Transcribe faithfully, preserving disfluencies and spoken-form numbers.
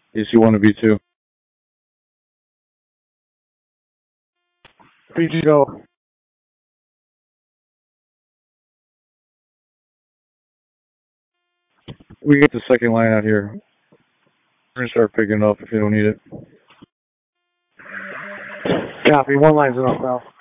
A C one to B two. B G go. We get the second line out here. We're gonna start picking up if you don't need it. Copy. One line's enough now.